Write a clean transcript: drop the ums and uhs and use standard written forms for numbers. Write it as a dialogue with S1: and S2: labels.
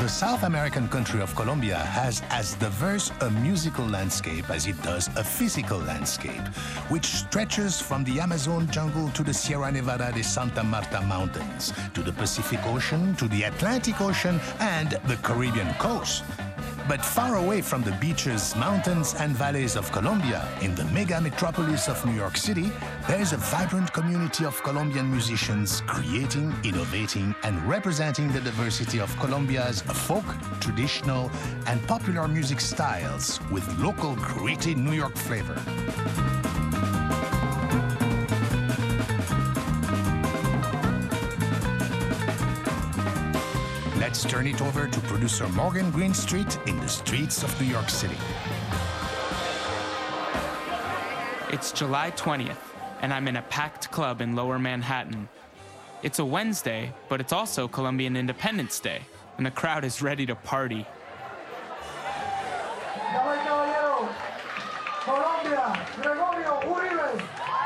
S1: The South American country of Colombia has as diverse a musical landscape as it does a physical landscape, which stretches from the Amazon jungle to the Sierra Nevada de Santa Marta Mountains, to the Pacific Ocean, to the Atlantic Ocean, and the Caribbean coast. But far away from the beaches, mountains, and valleys of Colombia, in the mega metropolis of New York City, there is a vibrant community of Colombian musicians creating, innovating, and representing the diversity of Colombia's folk, traditional, and popular music styles with local gritty New York flavor. Let's turn it over to producer Morgan Greenstreet in the streets of New York City.
S2: It's July 20th, and I'm in a packed club in Lower Manhattan. It's a Wednesday, but it's also Colombian Independence Day, and the crowd is ready to party.
S3: Colombia, Gregorio Uribe.